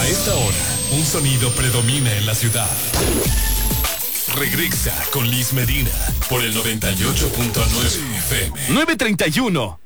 A esta hora, un sonido predomina en la ciudad. Regresa con Liz Medina por el 98.9 FM. 9:31.